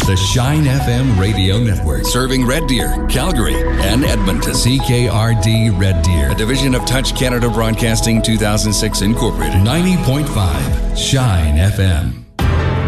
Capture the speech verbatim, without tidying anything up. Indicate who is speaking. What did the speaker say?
Speaker 1: The Shine F M Radio Network.
Speaker 2: Serving Red Deer, Calgary, and Edmonton.
Speaker 1: C K R D Red Deer.
Speaker 2: A division of Touch Canada Broadcasting two thousand six Incorporated.
Speaker 1: ninety point five Shine F M.